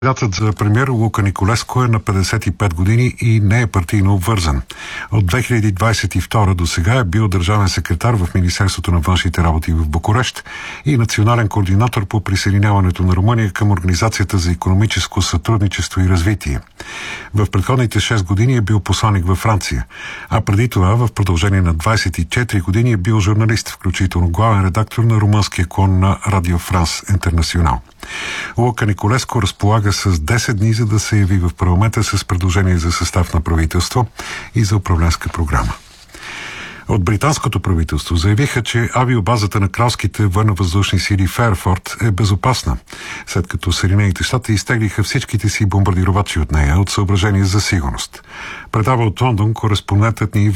Кандидатът за премиер Лука Николеско е на 55 години и не е партийно обвързан. От 2022 до сега е бил държавен секретар в Министерството на външните работи в Букурещ и национален координатор по присъединяването на Румъния към Организацията за икономическо сътрудничество и развитие. В предходните 6 години е бил посланик във Франция, а преди това в продължение на 24 години е бил журналист, включително главен редактор на румънския клон на Радио Франс Интернационал. Лука Николеско разполага с 10 дни, за да се яви в парламента с предложение за състав на правителство и за управленска програма. От британското правителство заявиха, че авиобазата на кралските военновъздушни сили Фейерфорд е безопасна, след като Съединените щати изтеглиха всичките си бомбардировачи от нея от съображение за сигурност. Предава от Лондон кореспондентът ни